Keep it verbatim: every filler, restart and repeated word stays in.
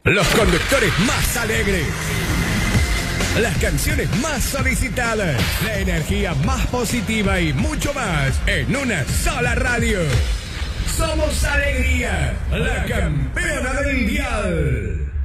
Los conductores más alegres. Las canciones más solicitadas. La energía más positiva y mucho más en una sola radio. Somos Alegría, la campeona mundial.